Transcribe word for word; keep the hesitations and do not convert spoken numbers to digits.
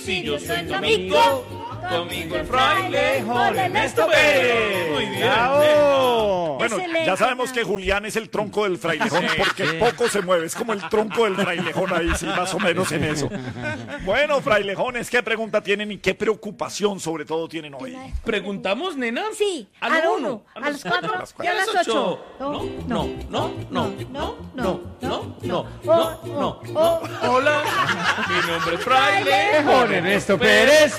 Si yo soy tu amigo, tu amigo el frailejón Ernesto Pérez. Muy bien. ¡Bravo! Bueno, Excelente, ya sabemos Nando. que Julián es el tronco del frailejón porque poco se mueve, es como el tronco del frailejón ahí, sí, más o menos en eso. Bueno, frailejones, ¿qué pregunta tienen y qué preocupación sobre todo tienen hoy? ¿Preguntamos, nena? Sí, a a la lo uno, a las cuatro y y a las ocho. No, no, no, no, no, no, no, no, no, Oh, no, oh, oh. Hola, mi nombre es Frailejón Ernesto Pérez.